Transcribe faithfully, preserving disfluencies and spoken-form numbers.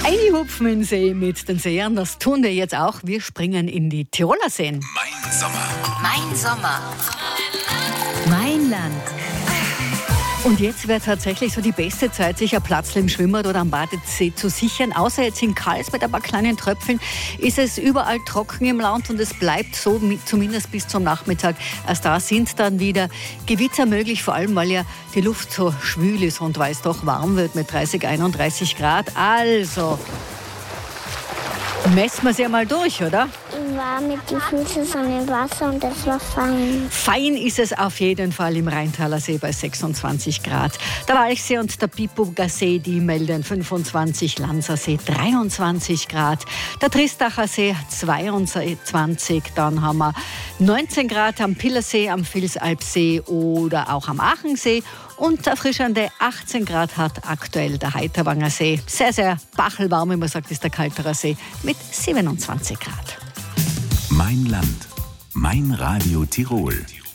Reinhupfen in den See mit den Sehern, das tun wir jetzt auch. Wir springen in die Tiroler Seen. Mein Sommer. Mein Sommer. Mein Land. Und jetzt wäre tatsächlich so die beste Zeit, sich ein Platz im Schwimmbad oder am Badesee zu sichern. Außer jetzt in Kals mit ein paar kleinen Tröpfeln ist es überall trocken im Land und es bleibt so zumindest bis zum Nachmittag. Erst da sind dann wieder Gewitter möglich, vor allem weil ja die Luft so schwül ist und weil es doch warm wird mit dreißig, einunddreißig Grad. Also messen wir sie einmal durch, oder? Ich war mit den Füßen so im Wasser und das war fein. Fein ist es auf jeden Fall im Rheintaler See bei sechsundzwanzig Grad. Der Walchsee und der Biburger See, die melden fünfundzwanzig, Lanzersee dreiundzwanzig Grad, der Tristacher See zweiundzwanzig, dann haben wir neunzehn Grad am Pillersee, am Vilsalpsee oder auch am Aachensee. Und erfrischende achtzehn Grad hat aktuell der Heiterwanger See. Sehr, sehr bachelwarm, wie man sagt, ist der Kalterer See mit siebenundzwanzig Grad. Mein Land. Mein Radio Tirol.